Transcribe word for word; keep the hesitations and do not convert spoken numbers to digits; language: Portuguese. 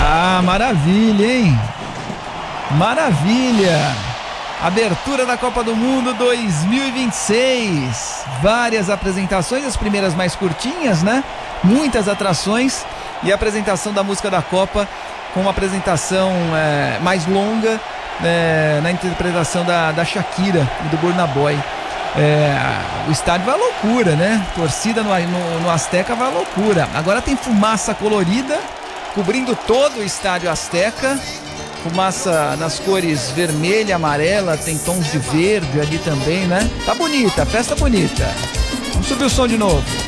Ah, maravilha, hein? Maravilha! Abertura da Copa do Mundo dois mil e vinte e seis. Várias apresentações, as primeiras mais curtinhas, né? Muitas atrações e a apresentação da música da Copa com uma apresentação é, mais longa é, na interpretação da, da Shakira e do Burna Boy. É, o estádio vai à loucura, né? Torcida no, no, no Azteca vai à loucura. Agora tem fumaça colorida cobrindo todo o estádio Azteca. Fumaça nas cores vermelha, amarela, tem tons de verde ali também, né? Tá bonita, festa bonita. Vamos subir o som de novo.